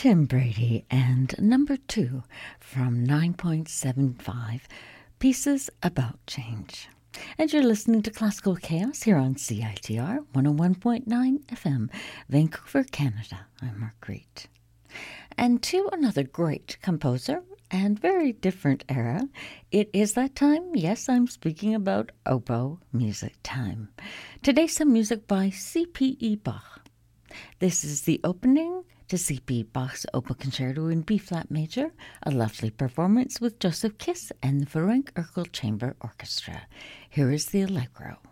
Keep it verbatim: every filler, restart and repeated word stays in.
Tim Brady and number two from nine point seven five, Pieces About Change. And you're listening to Classical Chaos here on C I T R one oh one point nine F M, Vancouver, Canada. I'm Marguerite. And to another great composer and very different era, it is that time. Yes, I'm speaking about oboe music time. Today, some music by C P E Bach. This is the opening to C P Bach's Opal Concerto in B-flat major, a lovely performance with Joseph Kiss and the Ferenc Erkel Chamber Orchestra. Here is the Allegro.